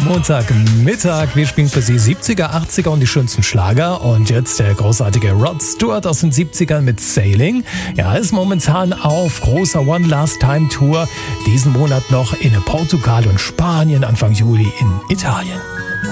am Montagmittag. Wir spielen für Sie 70er, 80er und die schönsten Schlager. Und jetzt der großartige Rod Stewart aus den 70ern mit Sailing. Ja, ist momentan auf großer One Last Time Tour. Diesen Monat noch in Portugal und Spanien, Anfang Juli in Italien.